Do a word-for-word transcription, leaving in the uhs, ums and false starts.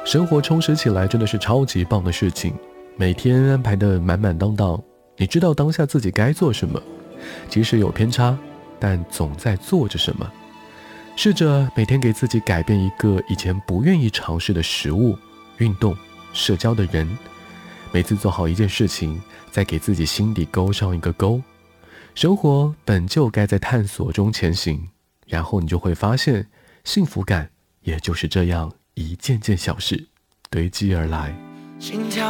生活充实起来真的是超级棒的事情，每天安排得满满当当，你知道当下自己该做什么，即使有偏差，但总在做着什么。试着每天给自己改变一个以前不愿意尝试的食物、运动、社交的人，每次做好一件事情，再给自己心底勾上一个勾。生活本就该在探索中前行，然后你就会发现，幸福感也就是这样一件件小事堆积而来。 心跳